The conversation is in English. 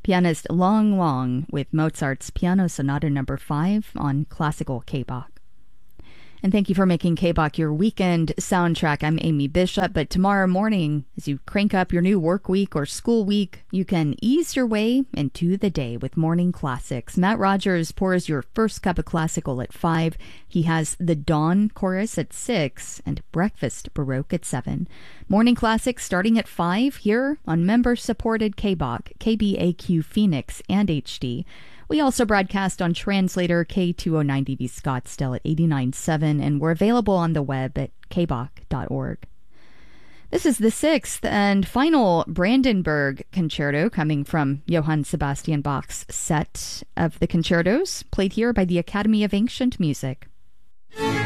pianist Long Long with Mozart's Piano Sonata No. 5 on Classical K-Bach. And thank you for making K-Bach your weekend soundtrack. I'm Amy Bishop, but tomorrow morning, as you crank up your new work week or school week, you can ease your way into the day with Morning Classics. Matt Rogers pours your first cup of classical at 5. He has the Dawn Chorus at 6 and Breakfast Baroque at 7. Morning Classics starting at 5 here on member-supported K-Bach, KBAQ Phoenix, and HD. We also broadcast on translator K209DV Scottsdale at 89.7, and we're available on the web at kbach.org. This is the 6th and final Brandenburg Concerto coming from Johann Sebastian Bach's set of the concertos, played here by the Academy of Ancient Music.